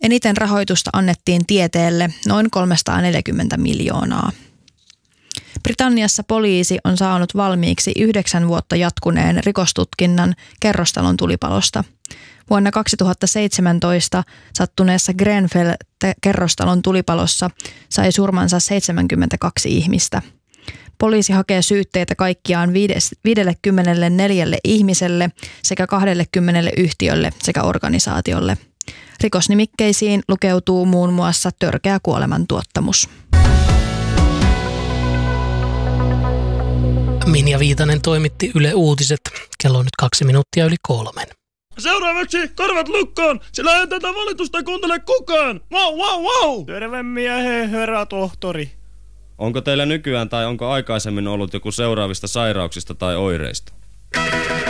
Eniten rahoitusta annettiin tieteelle, noin 340 miljoonaa. Britanniassa poliisi on saanut valmiiksi 9 vuotta jatkuneen rikostutkinnan kerrostalon tulipalosta. Vuonna 2017 sattuneessa Grenfell-kerrostalon tulipalossa sai surmansa 72 ihmistä. Poliisi hakee syytteitä kaikkiaan 54 ihmiselle sekä 20 yhtiölle sekä organisaatiolle. Rikosnimikkeisiin lukeutuu muun muassa törkeä kuolemantuottamus. Minja Viitanen toimitti Yle Uutiset. Kello on nyt 2:02. Seuraavaksi korvat lukkoon, sillä ei tätä valitusta kuuntele kukaan. Vau, vau, vau! Terve miehe, herra tohtori. Onko teillä nykyään tai onko aikaisemmin ollut joku seuraavista sairauksista tai oireista?